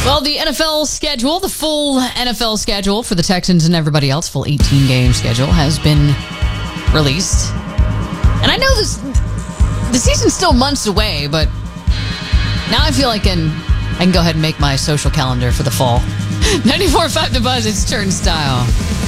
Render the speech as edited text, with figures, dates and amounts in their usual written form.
Well, the NFL schedule, the full NFL schedule for the Texans and everybody else, full 18-game schedule, has been released. And I know the season's still months away, but now I feel like I can go ahead and make my social calendar for the fall. 94.5 The Buzz, it's Turnstile.